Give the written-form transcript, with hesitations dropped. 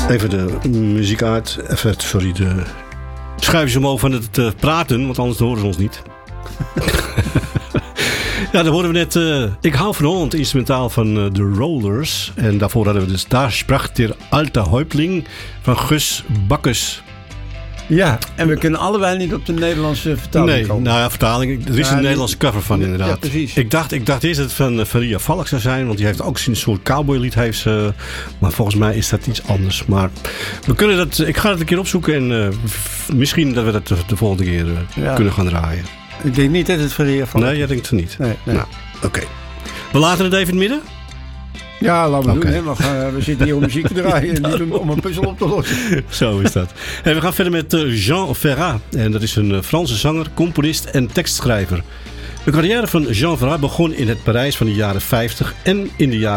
Even de muziek uit. Sorry, de schuifjes omhoog van het praten, want anders horen ze ons niet. Ja, dan horen we net Ik hou van Holland, instrumentaal van de Rollers. En daarvoor hadden we dus Daar sprach der alte Häuptling van Gus Bakkes. Ja, en we kunnen allebei niet op de Nederlandse vertaling komen. Nou ja, vertaling. Er is een Nederlandse cover van inderdaad. Ja, precies. Ik dacht eerst dat het van Ria Valk zou zijn, want die heeft ook een soort cowboylied. Maar volgens mij is dat iets anders. Maar we kunnen dat. Ik ga het een keer opzoeken en misschien dat we dat de volgende keer kunnen gaan draaien. Ik denk niet dat het van Ria Valk is. Nee, jij denkt het niet. Nee. Nou, oké. We laten het even in het midden. Ja, laten we doen. Hè. We zitten hier om muziek te draaien en niet om een puzzel op te lossen. Zo is dat. Hey, we gaan verder met Jean Ferrat. En dat is een Franse zanger, componist en tekstschrijver. De carrière van Jean Ferrat begon in het Parijs van de jaren 50 en in de jaren